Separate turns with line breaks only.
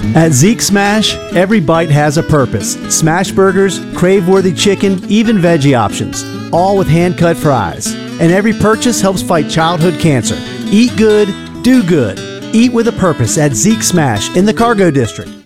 At Zeke Smash, every bite has a purpose. Smash burgers, crave-worthy chicken, even veggie options. All with hand-cut fries. And every purchase helps fight childhood cancer. Eat good, do good. Eat with a purpose at Zeke Smash in the Cargo District.